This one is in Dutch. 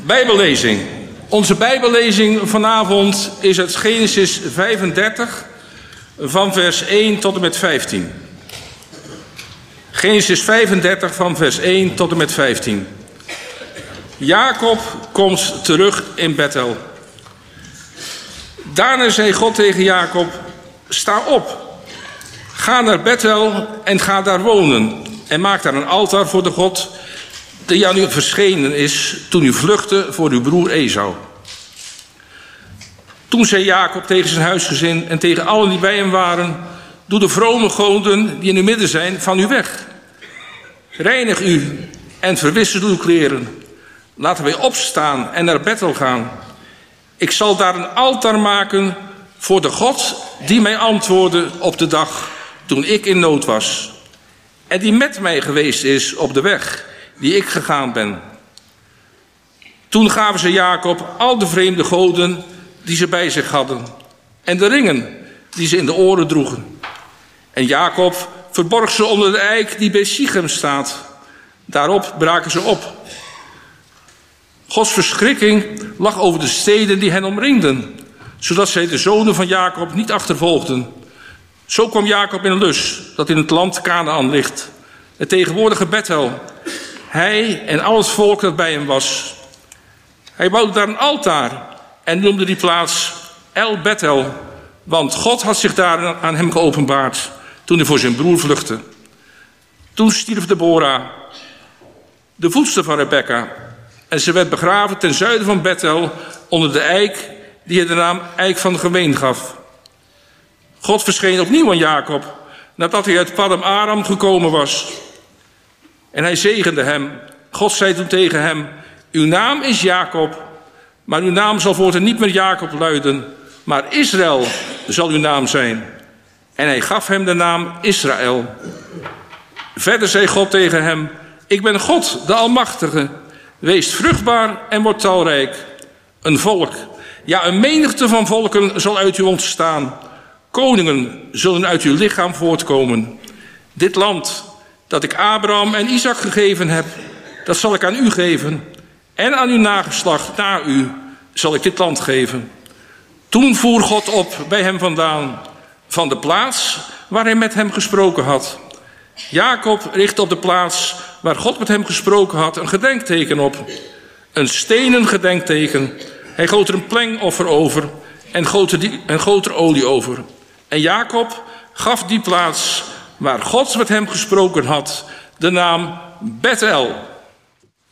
Bijbellezing. Onze Bijbellezing vanavond is uit Genesis 35 van vers 1 tot en met 15. Genesis 35 van vers 1 tot en met 15. Jacob komt terug in Bethel. Daarna zei God tegen Jacob: sta op, ga naar Bethel en ga daar wonen en maak daar een altaar voor de God die aan u verschenen is toen u vluchtte voor uw broer Esau. Toen zei Jacob tegen zijn huisgezin en tegen allen die bij hem waren: doe de vrome goden die in uw midden zijn van u weg. Reinig u en verwissel uw kleren. Laten wij opstaan en naar Bethel gaan. Ik zal daar een altaar maken voor de God die mij antwoordde op de dag toen ik in nood was. En die met mij geweest is op de weg die ik gegaan ben. Toen gaven ze Jacob al de vreemde goden die ze bij zich hadden en de ringen die ze in de oren droegen. En Jacob verborg ze onder de eik die bij Sichem staat. Daarop braken ze op. Gods verschrikking lag over de steden die hen omringden, zodat zij de zonen van Jacob niet achtervolgden. Zo kwam Jacob in Lus, dat in het land Kanaan ligt, het tegenwoordige Bethel, hij en al het volk dat bij hem was. Hij bouwde daar een altaar en noemde die plaats El Bethel, want God had zich daar aan hem geopenbaard toen hij voor zijn broer vluchtte. Toen stierf Deborah, de voedster van Rebekka, en ze werd begraven ten zuiden van Bethel onder de eik die hij de naam Eik van Geween gaf. God verscheen opnieuw aan Jacob nadat hij uit Paddan Aram gekomen was. En hij zegende hem. God zei toen tegen hem: uw naam is Jacob, maar uw naam zal voortaan niet meer Jacob luiden, maar Israël zal uw naam zijn. En hij gaf hem de naam Israël. Verder zei God tegen hem: ik ben God, de Almachtige. Wees vruchtbaar en word talrijk. Een volk, ja een menigte van volken zal uit u ontstaan. Koningen zullen uit uw lichaam voortkomen. Dit land dat ik Abraham en Isaac gegeven heb, dat zal ik aan u geven. En aan uw nageslacht na u zal ik dit land geven. Toen voer God op bij hem vandaan, van de plaats waar hij met hem gesproken had. Jacob richtte op de plaats waar God met hem gesproken had een gedenkteken op. Een stenen gedenkteken. Hij goot er een plengoffer over en goot er olie over. En Jacob gaf die plaats waar God met hem gesproken had de naam Bethel.